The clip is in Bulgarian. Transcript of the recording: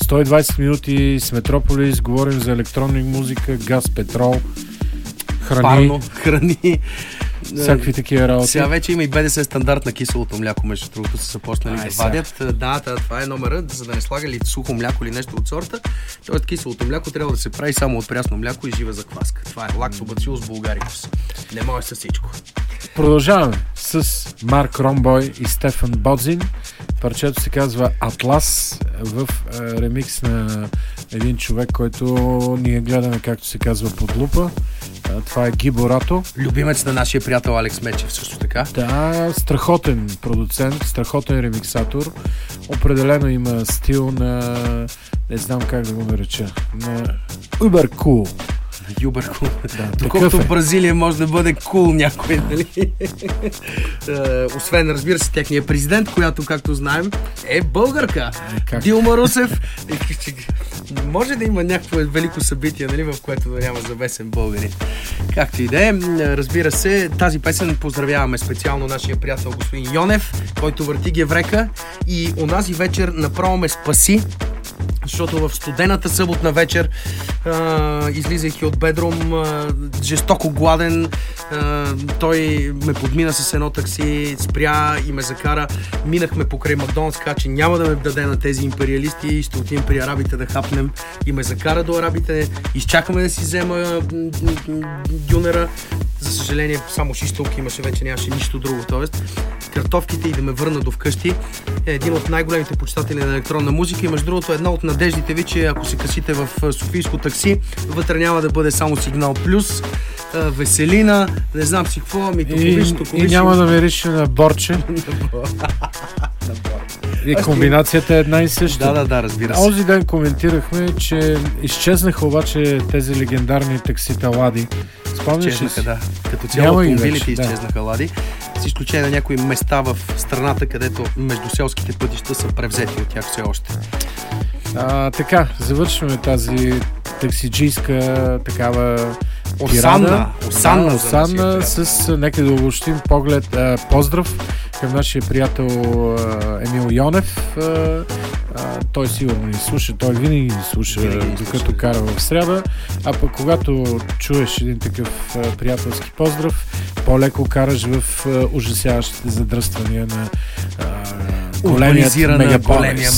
120 минути с Метрополис, говорим за електронна музика, газ, петрол, храни. Всякакви такива работи. Сега вече има и БДС стандарт на киселото мляко, между другото са започнали да вадят. Да, това е номера, за да не слагали сухо мляко или нещо от сорта. Тоест киселото мляко трябва да се прави само от прясно мляко и жива закваска. Това е лактобацилус булгарикус. Не може с всичко. Продължаваме с Марк Ромбой и Стефан Бодзин. Парчето се казва Атлас в ремикс на един човек, който ние гледаме, както се казва, под лупа. Това е Гиборато. Любимец на нашия приятел Алекс Мечев също така. Да, страхотен продуцент, страхотен ремиксатор. Определено има стил на... не знам как да го нареча. На Uber Cool. Да, доколкото в Бразилия може да бъде кул някой, нали? Освен, разбира се, техния президент, която, както знаем, е българка. Дилма Русев. Може да има някакво велико събитие, нали, в което да няма завесен българин. Както и да е, разбира се, тази песен поздравяваме специално нашия приятел господин Йонев, който върти геврека и онази вечер направо ме спаси, защото в студената съботна вечер, излизайки от бедрум, жестоко гладен, той ме подмина с едно такси, спря и ме закара. Минахме покрай Макдоналдс, така че няма да ме даде на тези империалисти, ще отидем при арабите да хапнем и ме закара до арабите. Изчакаме да си взема дюнера. За съжаление, само шистолки имаше, вече нямаше нищо друго. Тоест, картофките и да ме върна до вкъщи е един от най-големите почитатели на електронна музика и между другото една от надеждите ви, че ако се касите в софийско такси, вътре няма да бъде само Сигнал Плюс, Веселина, не знам си какво, ами токовиш. И няма да мириш на борче. И комбинацията е една и съща. Да, разбира се. Онзи ден коментирахме, че изчезнаха обаче тези легендарни таксита Лади. Спомняш ли си? Да. Като цяло автомобилите изчезнаха Лади. С изключение на някои места в страната, където междуселските пътища са превзети от тях все още. Така, завършваме тази таксиджийска такава осанна с, нека да обобщим поглед, поздрав към нашия приятел Емил Йонев. Той сигурно ни слуша, той винаги ни слуша, докато кара в сряда, а пък когато чуеш един такъв приятелски поздрав, по-леко караш в ужасяващите задръствания на големия